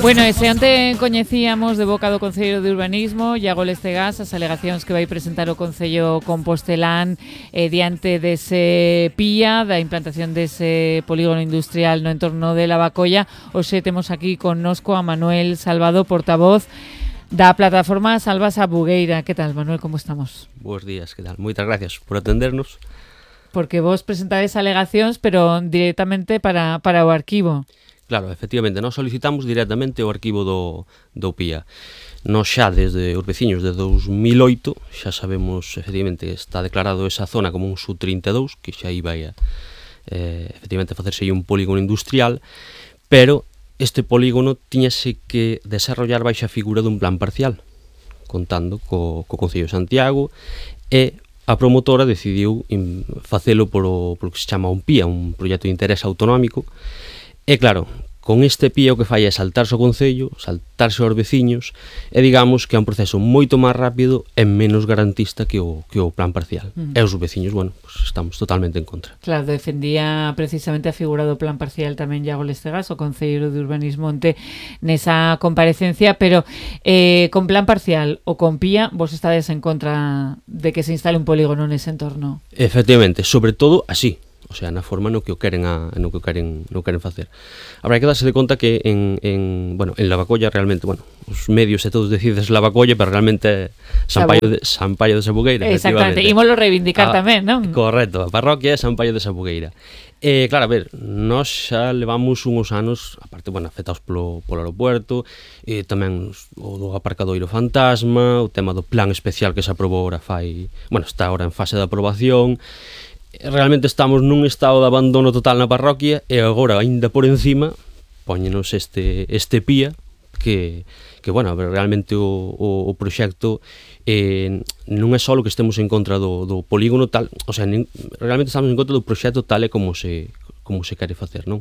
Bueno, e se onte coñecíamos de boca do Concello de Urbanismo, Iago Lestegas, as alegacións que vai presentar o Concello compostelán diante dese PIA, da implantación dese polígono industrial no entorno de Lavacolla. Hoxe temos aquí connosco a Manuel Salvado, portavoz da plataforma Salva Sabugueira. Que tal, Manuel, como estamos? Bos días, que tal? Moitas gracias por atendernos. Porque vos presentades alegacións, pero directamente para o arquivo. Claro, efectivamente, nós solicitamos directamente o arquivo do PIA. Nós xa desde os veciños de 2008 xa sabemos, efectivamente, está declarado esa zona como un sub-32, que xa iba a efectivamente facerse aí un polígono industrial, pero este polígono tiñase que desarrollar baixa figura dun plan parcial, contando co Concello de Santiago, e a promotora decidiu facelo polo que se chama un PIA, un proxecto de interés autonómico. E claro, con este PIA o que fai é saltarse o Concello, saltarse aos veciños, e digamos que é un proceso moito máis rápido e menos garantista que o plan parcial. E os veciños, bueno, pues estamos totalmente en contra. Claro, defendía precisamente a figura do plan parcial tamén Iago Lestegas, o Concelleiro de Urbanismo nesa comparecencia, pero con plan parcial ou con PIA, vos estades en contra de que se instale un polígono nese entorno? Efectivamente, sobre todo así. O sea, na forma no que o queren facer. Habrá que darse de conta que en Lavacolla realmente, os medios e todos decides Lavacolla, pero realmente San Paio de Sabugueira. Exactamente, ímolo reivindicar tamén, non? Correcto, a parroquia é San Paio de Sabugueira. Claro, a ver, nós xa levamos uns anos, aparte, afectados polo aeropuerto, tamén o do aparcadoiro fantasma, o tema do plan especial que se aprobou agora está agora en fase de aprobación. Realmente estamos nun estado de abandono total na parroquia e agora, aínda por encima, póñenos este PIA que realmente o proxecto non é só que estemos en contra do polígono tal, o sea, realmente estamos en contra do proxecto tal e como se quere facer, non?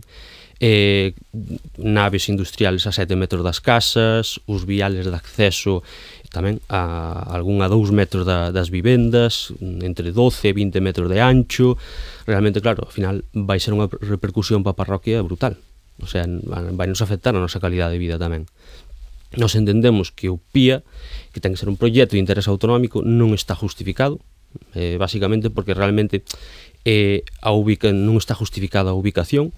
Naves industriales a 7 metros das casas, os viales de acceso tamén a algún a 2 metros das vivendas, entre 12 e 20 metros de ancho. Realmente, claro, ao final vai ser unha repercusión para a parroquia brutal. O sea, vai nos afectar a nosa calidade de vida tamén. Nos entendemos que o PIA, que ten que ser un proxecto de interés autonómico, non está justificado, basicamente porque realmente non está justificada a ubicación.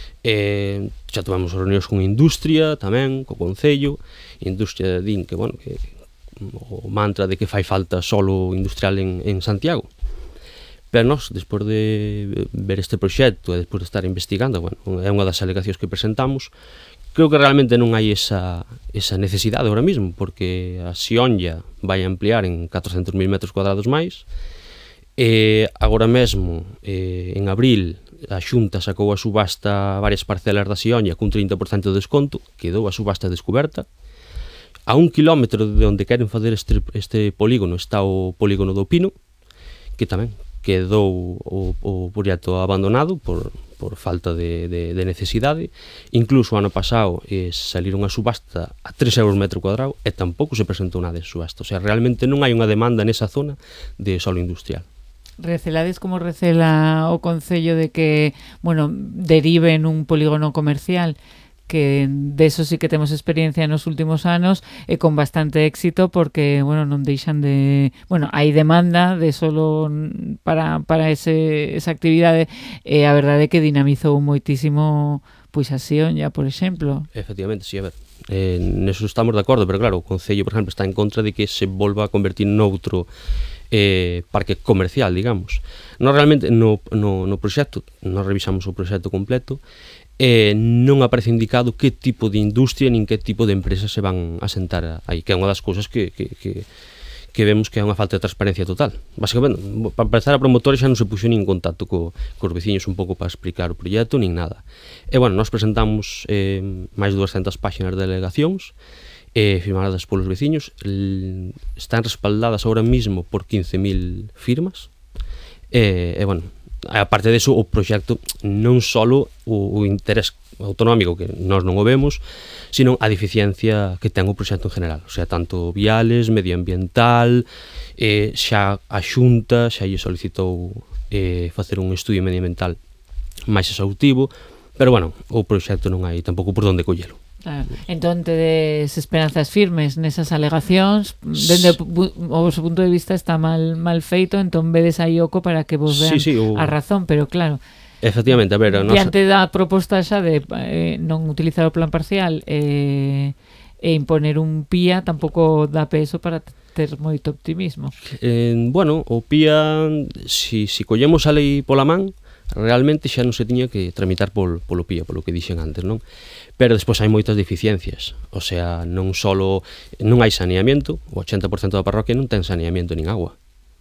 Xa tomamos reunións con industria tamén, co Concello. Industria din que, que o mantra de que fai falta solo industrial en Santiago, pero nós, despois de ver este proxecto e despois de estar investigando, é unha das alegacións que presentamos, creo que realmente non hai esa necesidade ahora mismo, porque a Xionlla vai ampliar en 400.000 metros cuadrados máis, e agora mesmo, en abril, a Xunta sacou a subasta varias parcelas da Xionlla cun 30% de desconto, quedou a subasta descoberta. A 1 kilómetro de onde queren facer este polígono está o polígono do Pino, que tamén quedou o proxecto abandonado por falta de necesidade. Incluso o ano pasado saliron a subasta a 3 euros metro cuadrado e tampouco se presentou nada de subasta. O sea, realmente non hai unha demanda nesa zona de solo industrial. Recelades como recela o Concello de que, derive en un polígono comercial, que de eso sí que temos experiencia nos últimos anos e con bastante éxito, porque, non deixan de... hai demanda de solo para esa actividade, e a verdade é que dinamizou moitísimo pois a Xionlla, por exemplo. Efectivamente, sí, a ver, neso estamos de acordo, pero claro, o Concello, por exemplo, está en contra de que se volva a convertir noutro parque comercial, digamos. Nós realmente no proxecto, nós revisamos o proxecto completo, non aparece indicado que tipo de industria nin que tipo de empresas se van a sentar aí, que é unha das cousas que vemos que é unha falta de transparencia total. Basicamente, para empezar, a promotora xa non se puxo nin contacto cos veciños un pouco para explicar o proxecto, nin nada. E, nós presentamos máis de 200 páxinas de alegacións firmadas polos veciños, están respaldadas ahora mismo por 15.000 firmas, aparte deso, o proxecto non só o interés autonómico, que nós non o vemos, sino a deficiencia que ten o proxecto en general, o sea, tanto viales, medioambiental, xa a Xunta xa lle solicitou facer un estudio medioambiental máis exhaustivo, pero o proxecto non hai tampouco por onde collelo. Claro. Entón tedes esperanzas firmes nesas alegacións, dende o vosso punto de vista está mal feito, entón vedes aí oco para que vos vean a razón, pero claro, efectivamente, a ver, diante da proposta xa de non utilizar o plan parcial e imponer un PIA, tampouco dá peso para ter moito optimismo. Bueno, o PIA, si collemos a lei pola man, realmente xa non se tiña que tramitar polo PIA, polo que dixen antes, non? Pero despois hai moitas deficiencias, o sea, non hai saneamento, o 80% da parroquia non ten saneamento nin agua.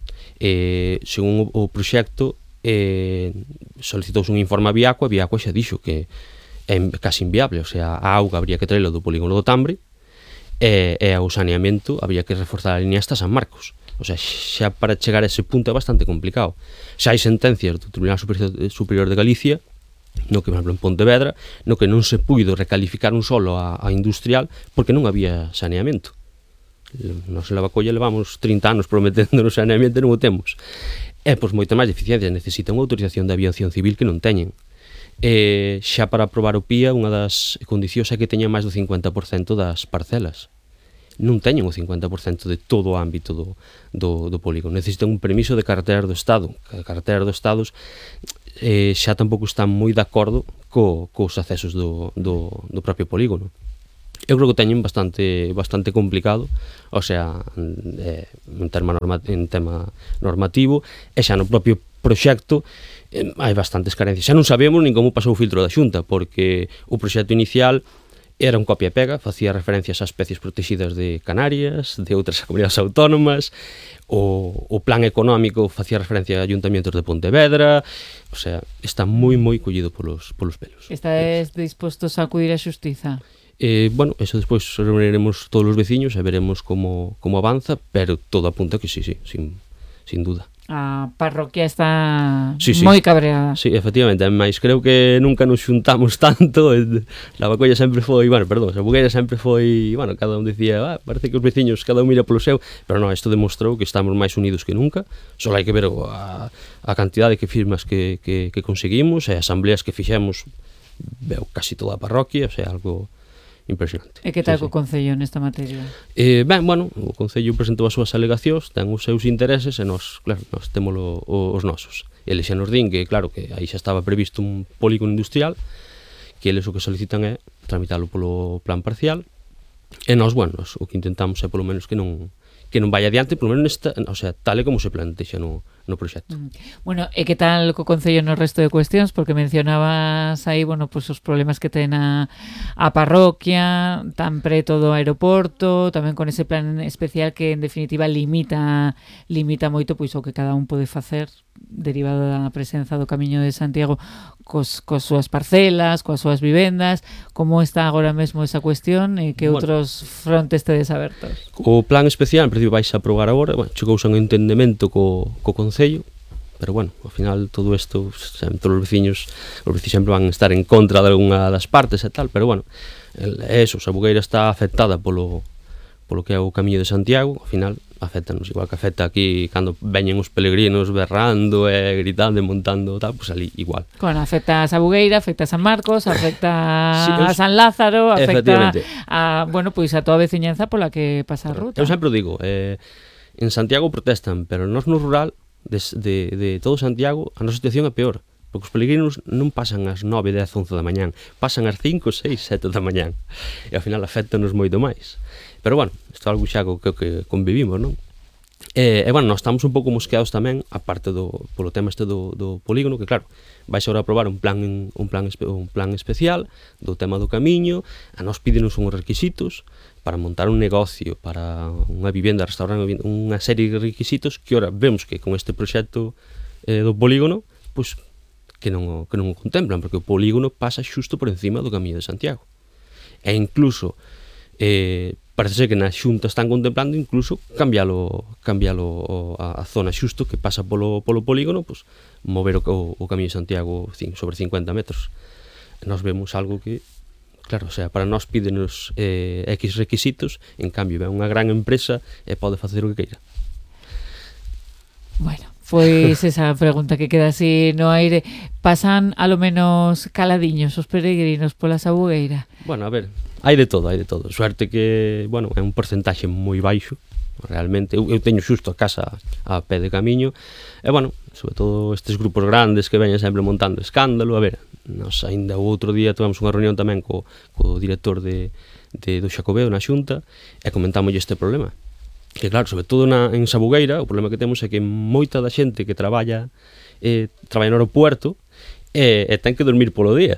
Según o proxecto, solicitouse un informe a Viacua xa dixo que é casi inviable, o sea, a auga habría que traelo do polígono do Tambre e o saneamento habría que reforzar a línea hasta San Marcos. O sea, xa para chegar a ese punto é bastante complicado. Xa hai sentencias do Tribunal Superior de Galicia, no que, por exemplo, en Pontevedra, no que non se puido recalificar un solo a industrial porque non había saneamento. Nos en Lavacolla levamos 30 anos prometendo o saneamento e non o temos. E, pois, moitas máis deficiencias, necesitan unha autorización de aviación civil que non teñen. Xa para aprobar o PIA, unha das condicións é que teñan máis do 50% das parcelas. Non teñen o 50% de todo o ámbito do polígono. Necesitan un permiso de carretera do Estado. A carretera do Estado xa tampouco están moi de acordo cos accesos do propio polígono. Eu creo que teñen bastante complicado, o sea, en tema normativo, e xa no propio proxecto hai bastantes carencias. Xa non sabemos nin como pasou o filtro da Xunta, porque o proxecto inicial era un copia e pega, facía referencias a especies protegidas de Canarias, de outras comunidades autónomas, o plan económico facía referencia a ayuntamientos de Pontevedra, o sea, está moi collido polos pelos. Estades dispostos a acudir á xustiza? Bueno, eso despois reuniremos todos os veciños e veremos como avanza, pero todo apunta que sí, sin duda. A parroquia está moi cabreada. Sí, efectivamente, mas creo que nunca nos xuntamos tanto. Lavacolla sempre foi, Sabugueira sempre foi, cada un dicía, parece que os veciños cada un mira polo seu, pero non, isto demostrou que estamos máis unidos que nunca. Só hai que ver a cantidade de firmas que conseguimos e as asambleas que fixemos, veo casi toda a parroquia, o sea, algo impresionante. E que tal co Concello nesta materia? O Concello presentou as súas alegacións, ten os seus intereses e nós témolo os nosos. Eles xa nos din que, claro, que aí xa estaba previsto un polígono industrial, que eles o que solicitan é tramitalo polo plan parcial, e nós, o que intentamos é polo menos que non vaya adiante, polo menos tal e como se plantexa no proxecto. Bueno, e que tal co Concello no resto de cuestións? Porque mencionabas aí, pues os problemas que ten a parroquia, tan preto do aeroporto, tamén con ese plan especial que en definitiva limita moito pois o que cada un pode facer derivado da presenza do Camiño de Santiago coas súas parcelas, coas súas vivendas. Como está agora mesmo esa cuestión e que outros frontes tedes abertos? O plan especial, en principio, vais a aprobar agora, chegouse a un entendemento co Concello, pero ao final todo isto, todos os veciños sempre van estar en contra de algunha das partes e tal, pero eso, Sabugueira está afectada polo que é o Camiño de Santiago, ao final afectanos igual que afecta aquí cando veñen os peregrinos berrando e gritando e montando tal, pois ali igual. Afecta a Sabugueira, afecta a San Marcos, afecta a San Lázaro, afecta a toda a veciñanza pola que pasa a ruta. Eu sempre digo, en Santiago protestan, pero nós no rural de todo Santiago a nosa situación é peor, porque os peregrinos non pasan ás 9, 10, 11 da mañán, pasan ás 5, 6, 7 da mañán, e ao final afectanos moito máis. Pero isto é algo xa que convivimos, non? Nós estamos un pouco mosqueados tamén, aparte polo tema do polígono, que claro, vais agora a aprobar un plan especial do tema do camiño, a nós pídenos uns requisitos para montar un negocio, para unha vivenda, restaurante, unha serie de requisitos que ora vemos que con este proxecto do polígono, pois que non o contemplan, porque o polígono pasa xusto por encima do Camiño de Santiago. E incluso parece ser que na Xunta están contemplando incluso cambialo a zona xusto que pasa polo polígono, pois mover o Camiño de Santiago sobre 50 metros. Nos vemos algo que, claro, o sea, para nós pídenos X requisitos, en cambio é unha gran empresa e pode facer o que queira. Bueno, Pois esa pregunta que queda así no aire. Pasan a lo menos caladiños os peregrinos pola Sabugueira? Bueno, a ver, hai de todo, hai de todo. Suerte que, bueno, é un porcentaxe moi baixo. Realmente, eu teño xusto a casa a pé de camiño. E, bueno, sobre todo estes grupos grandes que veñen sempre montando escándalo. A ver, nos ainda o outro día tivemos unha reunión tamén co director do Xacobeo na Xunta e comentámoslle este problema. Que claro, sobre todo en Sabugueira, o problema que temos é que moita da xente que traballa no aeropuerto e ten que dormir polo día.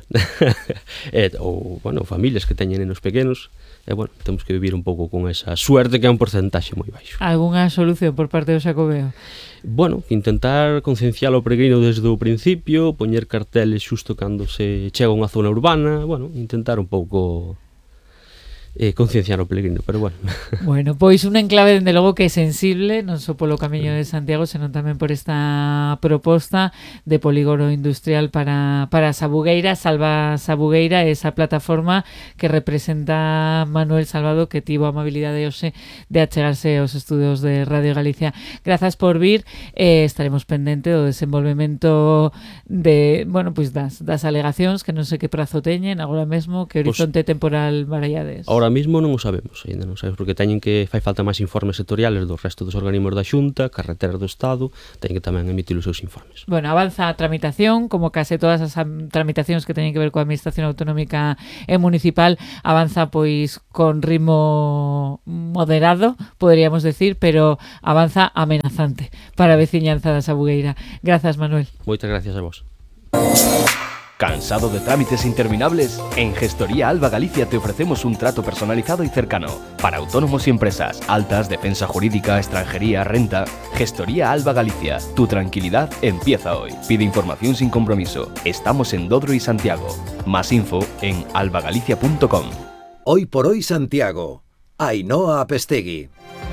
Ou, bueno, familias que teñen nenos pequenos, e, bueno, temos que vivir un pouco con esa suerte que é un porcentaxe moi baixo. Algúnha solución por parte do Xacobeo? Bueno, intentar concienciar o peregrino desde o principio, poñer carteles xusto cando se chega a unha zona urbana, bueno, intentar un pouco concienciar o peregrino, pero bueno. Bueno, pois un enclave dende logo que é sensible, non só polo Camiño de Santiago, senón tamén por esta proposta de polígono industrial para Sabugueira, Salva Sabugueira, esa plataforma que representa Manuel Salvado, que tivo a amabilidade hoxe de achegarse aos estudios de Radio Galicia. Grazas por vir, estaremos pendente do desenvolvemento de, bueno, pois das alegacións, que non sei que prazo teñen agora mesmo, que horizonte temporal barallades. Ahora mismo non o sabemos, ainda non sabemos, porque fai falta máis informes sectoriales do resto dos organismos da Xunta, carreteras do Estado, teñen que tamén emitir os seus informes. Bueno, avanza a tramitación, como case todas as tramitacións que teñen que ver coa Administración Autonómica e Municipal, avanza pois con ritmo moderado, poderíamos decir, pero avanza amenazante para a veciñanza da Sabugueira. Grazas, Manuel. Moitas gracias a vos. ¿Cansado de trámites interminables? En Gestoría Alba Galicia te ofrecemos un trato personalizado y cercano. Para autónomos y empresas, altas, defensa jurídica, extranjería, renta. Gestoría Alba Galicia. Tu tranquilidad empieza hoy. Pide información sin compromiso. Estamos en Dodro y Santiago. Más info en albagalicia.com. Hoy por hoy Santiago. Ainhoa Apestegui.